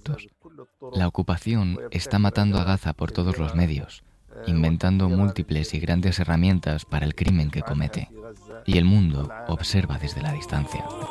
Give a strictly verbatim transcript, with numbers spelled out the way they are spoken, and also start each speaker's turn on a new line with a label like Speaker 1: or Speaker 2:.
Speaker 1: productos. La ocupación está matando a Gaza por todos los medios, inventando múltiples y grandes herramientas para el crimen que comete. Y el mundo observa desde la distancia.